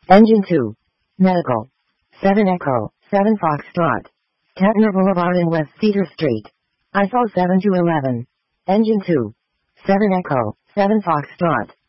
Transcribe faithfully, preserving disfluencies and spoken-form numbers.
Engine two. Medical. seven Echo, seven Foxtrot. Kettner Boulevard and West Cedar Street. I F O seven two eleven. Engine two. seven Echo, seven Foxtrot.